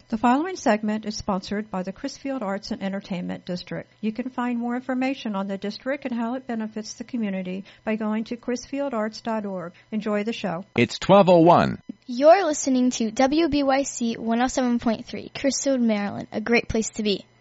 The following segment is sponsored by the Crisfield Arts and Entertainment District. You can find more information on the district and how it benefits the community by going to crisfieldarts.org. Enjoy the show. It's 12:01. You're listening to WBYC 107.3, Crisfield, Maryland, a great place to be.